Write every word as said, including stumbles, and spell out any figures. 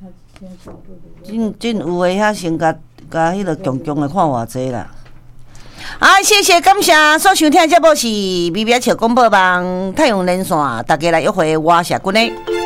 真真有诶，遐先甲甲迄个强强的看偌济啦。啊，谢谢感谢所收听的节目是 B B S 广播网太阳连线，大家来约会我社群的。